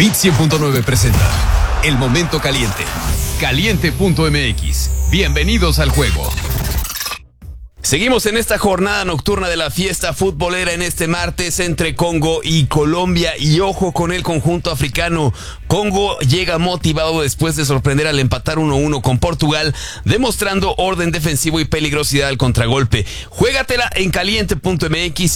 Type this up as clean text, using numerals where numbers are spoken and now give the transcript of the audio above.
Bit 100.9 presenta El Momento Caliente. Caliente.mx. Bienvenidos al juego. Seguimos en esta jornada nocturna de la fiesta futbolera en este martes entre Congo y Colombia, y ojo con el conjunto africano. Congo llega motivado después de sorprender al empatar 1-1 con Portugal, demostrando orden defensivo y peligrosidad al contragolpe. Juégatela en caliente.mx